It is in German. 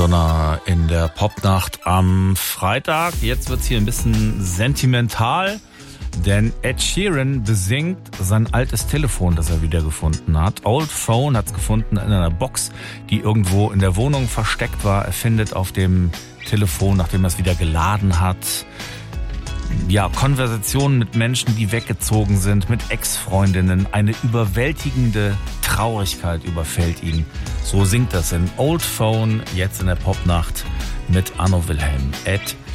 In der Popnacht am Freitag. Jetzt wird's hier ein bisschen sentimental, denn Ed Sheeran besingt sein altes Telefon, das er wiedergefunden hat. Old Phone hat's gefunden in einer Box, die irgendwo in der Wohnung versteckt war. Er findet auf dem Telefon, nachdem er es wieder geladen hat, Konversationen mit Menschen, die weggezogen sind, mit Ex-Freundinnen. Eine überwältigende Traurigkeit überfällt ihn. So singt das in Old Phone, jetzt in der Popnacht mit Arno Wilhelm. Ed